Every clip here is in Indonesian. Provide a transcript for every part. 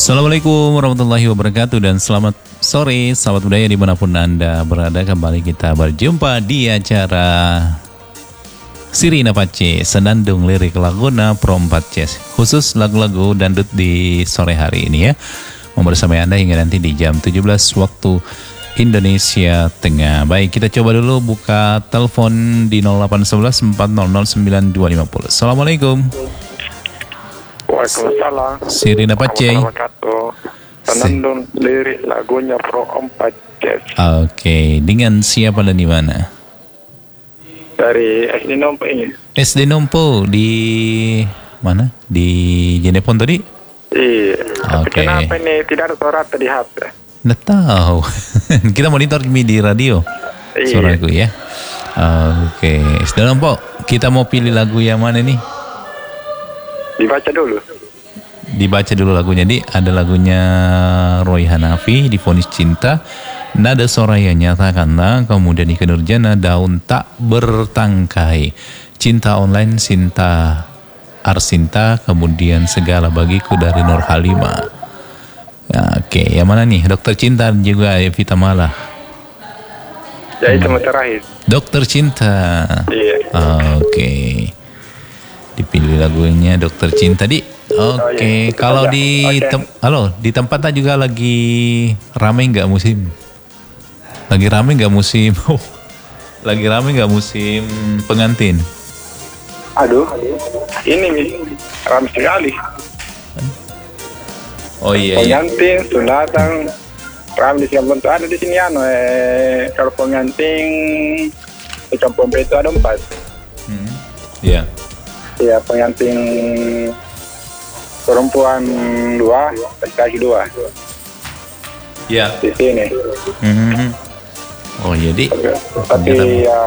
Assalamualaikum warahmatullahi wabarakatuh dan selamat sore sahabat budaya dimanapun Anda berada. Kembali kita berjumpa di acara Sirina Pace, Senandung Lirik Laguna Perompat Ces, khusus lagu-lagu dangdut di sore hari ini ya. Mau bersama Anda hingga nanti di jam 17 waktu Indonesia Tengah. Baik, kita coba dulu buka telepon di 0811 400 9250. Assalamualaikum. Waalaikumsalam. Sirina Pace. Senandung lirik lagunya Perompat Ces. Oke, dengan siapa dan di mana? Dari SD Nompo ini. SD Nompo di mana? Di Jenepon tadi? Iya. Tapi Oke. kenapa ini tidak ada suara di HP? Nggak tahu. Kita monitor di radio. Iya. Suaraku ya. Oke, SD Nompo. Kita mau pilih lagu yang mana nih? Dibaca dulu. Dibaca dulu lagunya. Ada lagunya Roy Hanafi, Divonis Cinta. Nada Soraya Nyatakanlah. Kemudian Ika Nurjana, Daun Tak Bertangkai. Cinta Online, Sinta Arsinta. Kemudian Segala Bagiku dari Nur Halimah. Oke, yang mana nih? Dokter Cinta juga Evita Mala. Ya itu terakhir. Dokter Cinta. Iya. Oke. Dipilih lagunya Dokter Cinta Oke, iya. kalau Oke. di tempat juga lagi ramai nggak musim? Lagi ramai nggak musim? Lagi ramai nggak musim pengantin? Aduh. Ini ramai sekali. Oh iya. Pengantin, sunatan, ramai di sini. Ada di sini kalau pengantin di kampung itu ada 4. Iya. Ya, pengantin perempuan 2, laki-laki 2 Iya. di sini. Oh jadi Tapi ya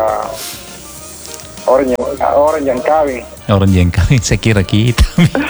orang yang kawin. orang yang kawin saya kira kita.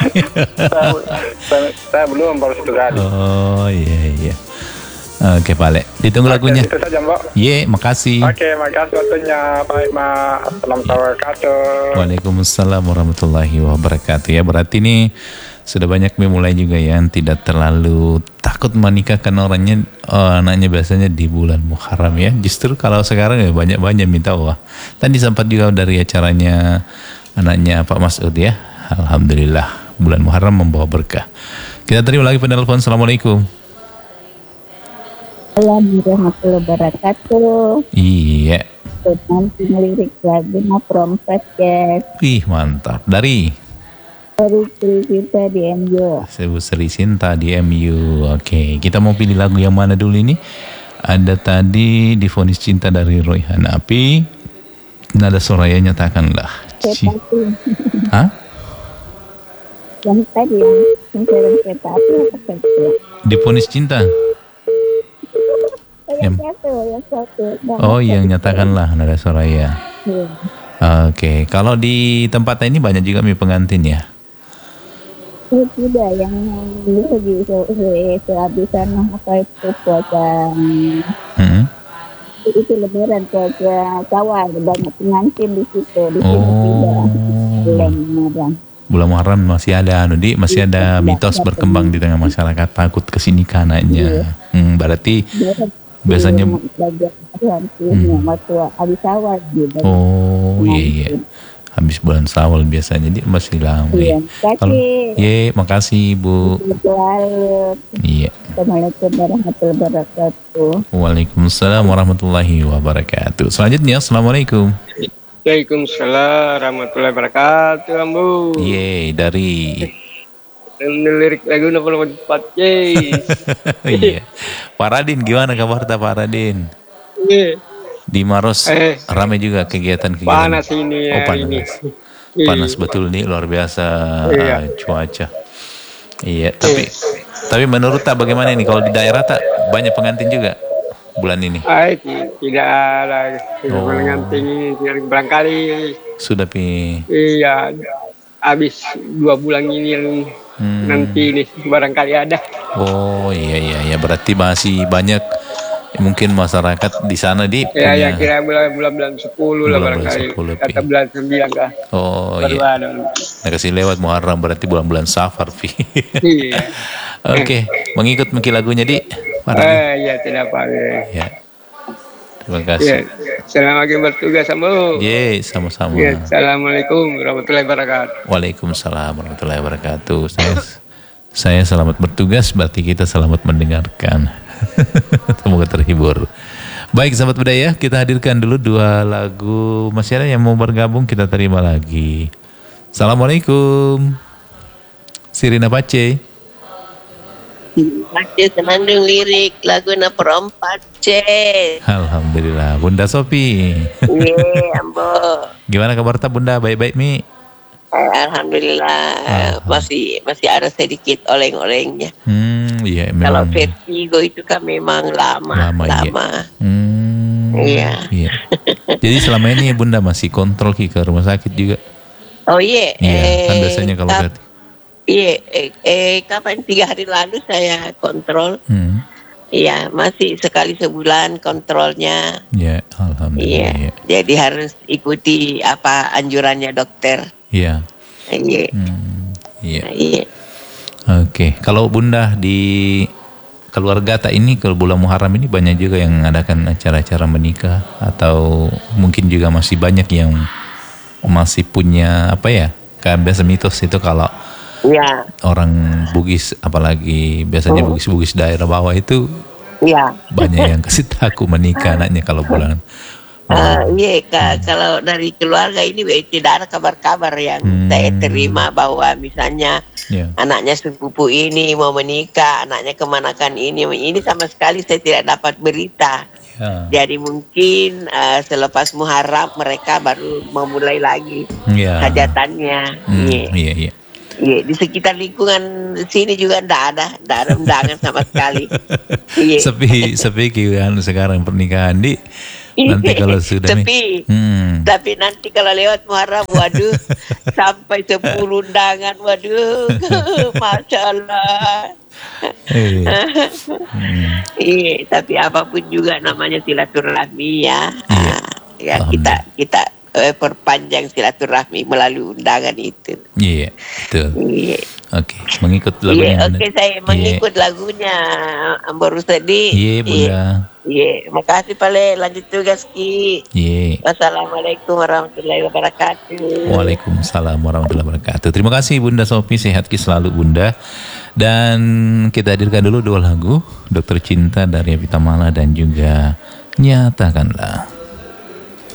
saya belum baru 1 kali. Oh iya. Oke Pak Le, ditunggu lagunya. Itu saja Mbak. Makasih. Oke, makasih waktunya. Baik Mbak. Assalamualaikum warahmatullahi wabarakatuh. Waalaikumsalam warahmatullahi wabarakatuh. Ya berarti ini sudah banyak memulai juga yang tidak terlalu takut menikahkan anaknya biasanya di bulan Muharram ya. Justru kalau sekarang ya banyak minta wah. Tadi sempat juga dari acaranya anaknya Pak Mas'ud ya. Alhamdulillah bulan Muharram membawa berkah. Kita terima lagi penelpon. Assalamualaikum. Assalamualaikum warahmatullahi wabarakatuh. Iya. Nanti ngelirik lagunya Perompat Ces. Wih mantap. Dari Kita di MU. Sebu Sri Sinta di MU. Oke, kita mau pilih lagu yang mana dulu ini? Ada tadi Divonis Cinta dari Roy Hanafi. Nada Soraya Nyatakanlah. Hah? Yang tadi yang kereta api apa itu? Divonis Cinta. Yang satu. Oh, yang Nyatakanlah Nada Soraya. Iya. Oke, kalau di tempat ini banyak juga pengantin ya. Tidak, yang lagi sehabisan apa itu puasa. Itu lebaran puasa Syawal, banyak pengantin di situ. Di sini tidak. Bulan Muharram masih ada masih ada mitos berkembang di tengah masyarakat takut kesini kanaknya. Berarti biasanya waktu habis Syawal gitu. Oh iya. Habis bulan Syawal biasanya dia masih lama. Iya, makasih Bu. Iya. Assalamualaikum warahmatullahi wabarakatuh. Waalaikumsalam warahmatullahi wabarakatuh. Selanjutnya, Assalamualaikum. Waalaikumsalam warahmatullahi wabarakatuh, Ambu. Dari Lirik lagu Perompat Ces. Iya. Pak Radin, gimana kabar Pak Radin? Iya. Di Maros ramai juga kegiatan-kegiatan. Panas ini ya. Panas. Panas betul nih, luar biasa cuaca. Iya, tapi menurut Tak bagaimana ini kalau di daerah Tak banyak pengantin juga bulan ini? Tidak ada pengantin ini barangkali sudah iya habis 2 bulan ini yang nanti ini barangkali ada. Oh iya berarti masih banyak mungkin masyarakat di sana di Ya, punya. ya kira bulan 10 lah Bulan-bulan barangkali. 10 lebih. Atau bulan 9 kah. Oh Baru iya. ada. Nah, kasih lewat Muharram berarti bulan-bulan Safar, Pi. Iya. Oke, mengikut mungkin lagunya di. Iya tidak apa-apa. Ya. Terima Ya, kasih. selamat lagi bertugas Ambo. Ye, sama-sama. Ya, assalamualaikum warahmatullahi wabarakatuh. Waalaikumsalam warahmatullahi wabarakatuh. Saya selamat bertugas, berarti kita selamat mendengarkan. Semoga terhibur. Baik, sahabat budaya, kita hadirkan dulu 2 lagu. Masih ada yang mau bergabung, kita terima lagi. Assalamualaikum. Sirina Pace. Masih Senandung Lirik lagu na perempat C. Alhamdulillah. Bunda Sopi. Ye, Ambo. Gimana kabar tak Bunda? Baik-baik Mi? Alhamdulillah masih ada sedikit oleng-olengnya. Iya Kalau memang. vertigo itu kan memang lama. Iya. Iya. Jadi selama ini Bunda masih kontrol ke rumah sakit juga? Oh iya. Iya, kan biasanya kalau vertigo. Iya, kapan 3 hari lalu saya kontrol. Iya, masih sekali sebulan kontrolnya. Ya, alhamdulillah. Iya. Jadi harus ikuti apa anjurannya dokter. Iya. Iya. Iya. Iya. Oke, kalau Bunda di keluarga tak ini kalau bulan Muharram ini banyak juga yang mengadakan acara-acara menikah atau mungkin juga masih banyak yang masih punya apa ya? Kayak biasa mitos itu kalau Ya, orang Bugis apalagi biasanya Bugis-Bugis daerah bawah itu ya. banyak yang kasih takut menikah anaknya kalau bulan. Iya, kalau dari keluarga ini tidak ada kabar-kabar yang saya terima bahwa misalnya anaknya sepupu ini mau menikah, anaknya kemanakan ini sama sekali saya tidak dapat berita. Jadi mungkin selepas Muharram mereka baru memulai lagi hajatannya. Iya. Iya, di sekitar lingkungan sini juga tidak ada undangan sama sekali. Iya. Sepi kan sekarang pernikahan di nanti kalau sudah tapi nanti kalau lewat Muharram, waduh, sampai 10 undangan, waduh, Masya Allah. Iya, tapi apapun juga namanya silaturahmi ya. Ya kita perpanjang silaturahmi melalui undangan itu. Iya, betul. Iya. Oke, mengikut lagunya. Iya, oke, saya mengikut lagunya Ambo Rusadi. Iya, Bunda. Iya, makasih Pale, lanjut tugas Ki. Iya. Wassalamualaikum warahmatullahi wabarakatuh. Waalaikumsalam warahmatullahi wabarakatuh. Terima kasih Bunda Sopi, sehat Ki selalu Bunda. Dan kita hadirkan dulu 2 lagu, Dokter Cinta dari Evita Mala dan juga Nyatakanlah.